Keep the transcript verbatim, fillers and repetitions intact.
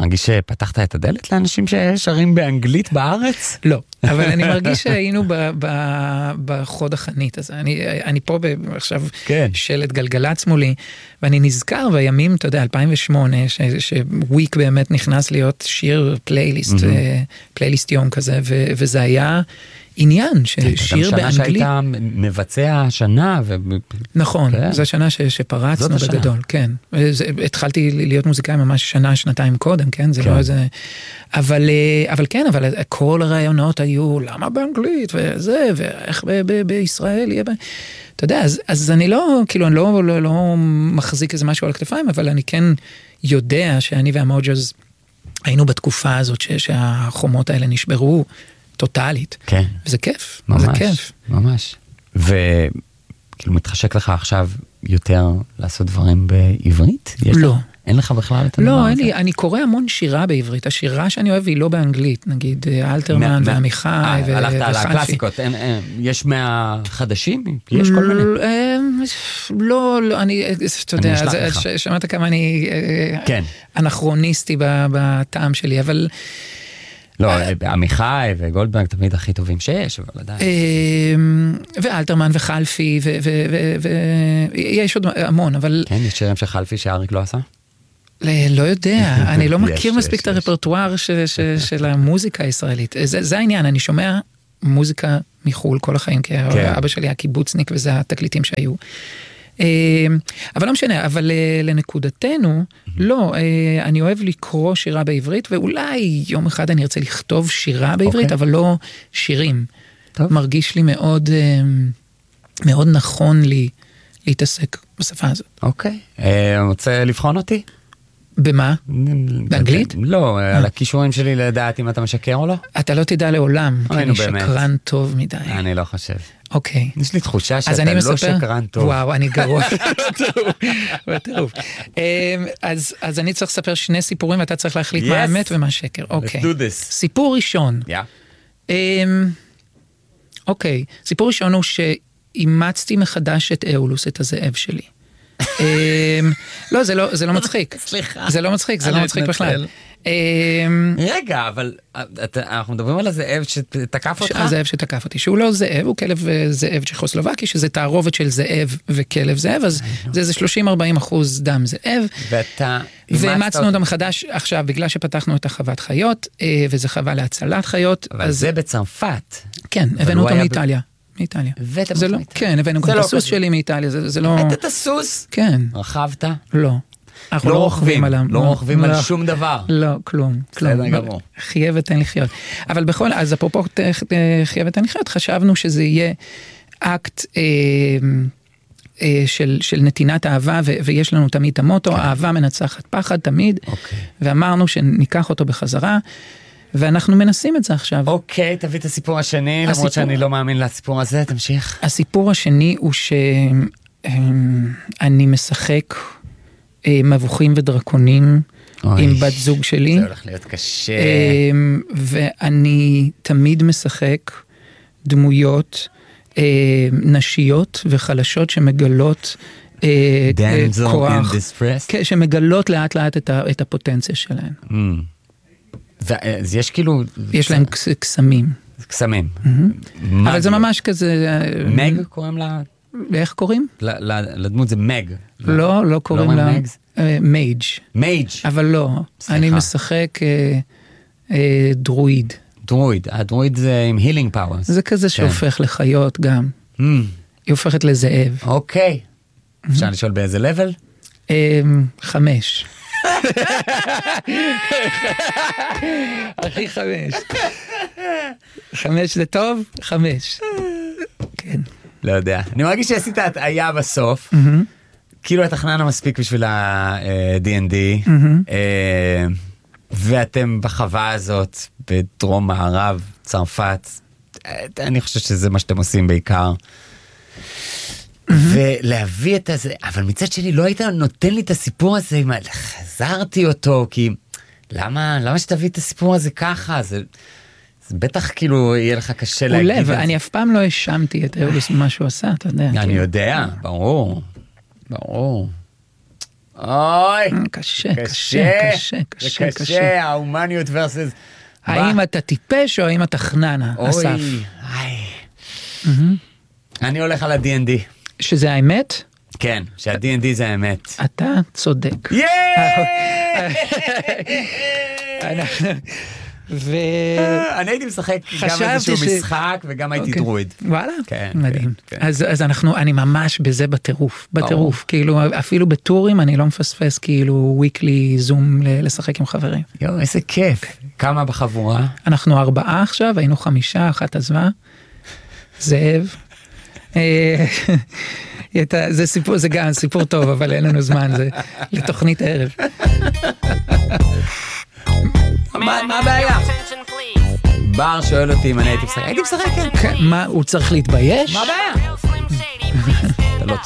מרגיש שפתחת את הדלת לאנשים ששרים באנגלית בארץ? לא, אבל אני מרגיש שהיינו בחוד החנית, אז אני פה עכשיו שלט גלגלץ מולי, ואני נזכר בימים, אתה יודע, אלפיים ושמונה, שוויק באמת נכנס להיות שיר פלייליסט, פלייליסט יום כזה, וזה היה עניין, ששיר באנגלית. שנה שהיית מבצע שנה. נכון, זו השנה שפרצנו בגדול, כן. התחלתי להיות מוזיקאי ממש שנה, שנתיים קודם, כן? זה לא איזה... אבל כן, אבל כל הרעיונות היו, למה באנגלית, וזה, ואיך בישראל יהיה... אתה יודע, אז אני לא, כאילו, אני לא מחזיק איזה משהו על הכתפיים, אבל אני כן יודע שאני והמוג'אז היינו בתקופה הזאת שהחומות האלה נשברו, טוטלית. כן. וזה כיף. ממש, זה כיף. ממש. וכאילו מתחשק לך עכשיו יותר לעשות דברים בעברית? לא. אין לך בכלל את הדבר לא, הזה? אין לי, אני קורא המון שירה בעברית. השירה שאני אוהב היא לא באנגלית. נגיד אלתרמן ועמיחי וחלפי. הלכת על הקלאסיקות. יש מהחדשים? יש כל מיני? לא, לא, אני, אתה יודע, שמעת כמה אני אנכרוניסטי בטעם שלי, אבל... לא, עמיחי וגולדברג תמיד הכי טובים שיש, אבל עדיין. ואלתרמן וחלפי, ויש עוד המון, אבל... כן, יש שירים שחלפי שאריק לא עשה? לא יודע, אני לא מכיר מספיק את הרפרטואר של המוזיקה הישראלית. זה העניין, אני שומע מוזיקה מחול כל החיים, כי אבא שלי היה קיבוצניק, וזה התקליטים שהיו. אבל לא משנה, אבל לנקודתנו, לא, אני אוהב לקרוא שירה בעברית, ואולי יום אחד אני ארצה לכתוב שירה בעברית, אבל לא שירים. מרגיש לי מאוד, מאוד נכון לי להתעסק בשפה הזאת. אוקיי. רוצה לבחון אותי? במה? באנגלית? לא, על הכישורים שלי לדעת אם אתה משקר או לא. אתה לא תדע לעולם, כי אני שקרן טוב מדי. אני לא חושב. אוקיי. יש לי תחושה שאתה לא שקרן טוב. וואו, אני גרוע. בטירוף. אז אני צריך לספר שני סיפורים, ואתה צריך להחליט מה האמת ומה שקר. אוקיי. Let's do this. סיפור ראשון. אוקיי. סיפור ראשון הוא שאימצתי מחדש את אאולוס, את הזאב שלי. לא, זה לא מצחיק. סליחה. זה לא מצחיק, זה לא מצחיק בכלל. רגע, אבל אנחנו מדברים על הזאב שתקף אותך? הזאב שתקף אותי, שהוא לא זאב, הוא כלב זאב צ'כוסלובקי, שזה תערובת של זאב וכלב זאב, אז זה איזה שלושים עד ארבעים אחוז דם זאב. ואתה... ואימצנו אותם מחדש עכשיו, בגלל שפתחנו את החוות חיות, וזה חווה להצלת חיות. אבל זה בצרפת. כן, הבאנו אותו מאיטליה. מאיטליה. הבאתם אותו מאיטליה. כן, הבאנו גם את הסוס שלי מאיטליה, זה לא... הבאת את הסוס? כן. רכבת? לא. אנחנו לא רוכבים עליו. לא רוכבים על שום דבר. לא, כלום. בסדר גמור. חיה ותן לחיות. אבל בכל, אז אפרופו חיה ותן לחיות, חשבנו שזה יהיה אקט של נתינת אהבה, ויש לנו תמיד את המוטו, אהבה מנצחת פחד תמיד, ואמרנו שניקח אותו בחזרה, ואנחנו מנסים את זה עכשיו. אוקיי, תביא את הסיפור השני, למרות שאני לא מאמין לסיפור הזה, תמשיך. הסיפור השני הוא שאני משחק מבוכים ודרקונים עם בת זוג שלי. זה הולך להיות קשה. ואני תמיד משחק דמויות נשיות וחלשות שמגלות כוח. שמגלות לאט לאט את הפוטנציה שלהן. אז יש כאילו... יש להם קסמים. קסמים. אבל זה ממש כזה... מג קוראים לה... איך קוראים? לדמות זה מג. לא, לא קוראים לה... מייג'. מייג'. אבל לא. אני משחק דרואיד. דרואיד. הדרואיד זה עם הילינג פאוורס. זה כזה שהופך לחיות גם. היא הופכת לזאב. אוקיי. אפשר לשאול באיזה לבל? חמש. הכי חמש. חמש זה טוב? חמש. כן. לא יודע. אני מרגיש שעשית הטעיה בסוף. כאילו התכנן מספיק בשביל ה-די אנד די. ואתם בחווה הזאת בדרום מערב, צרפת. אני חושב שזה מה שאתם עושים בעיקר. ולהביא את הזה, אבל מצד שני לא היית נותן לי את הסיפור הזה, חזרתי אותו, כי למה, למה שתביא את הסיפור הזה ככה? זה, זה בטח כאילו יהיה לך קשה להגיד את זה. אני אף פעם לא האשמתי את אאולוס ממה שהוא עשה, אתה יודע. אני יודע, ברור, ברור. אוי, קשה, קשה, קשה, קשה, קשה, ההומניות versus... האם אתה טיפש או האם אתה חננה, אסף? אוי, אני הולך על ה-די אנד די. שזה האמת? כן, שה-די אנד די זה האמת. אתה צודק. אני הייתי משחק גם איזשהו משחק וגם הייתי דרואיד. וואלה, מדהים. אז אנחנו, אני ממש בזה בטירוף, בטירוף. כאילו, אפילו בטורים אני לא מפספס כאילו וויקלי זום לשחק עם חברים. יואו, איזה כיף. כמה בחבורה? אנחנו ארבעה עכשיו, היינו חמישה, אחת עזבה. זאב. זה סיפור, זה גם סיפור טוב, אבל אין לנו זמן, זה לתוכנית הערב. מה הבעיה? בר שואל אותי אם אני הייתי משחק, הייתי משחק, כן. מה, הוא צריך להתבייש? מה הבעיה?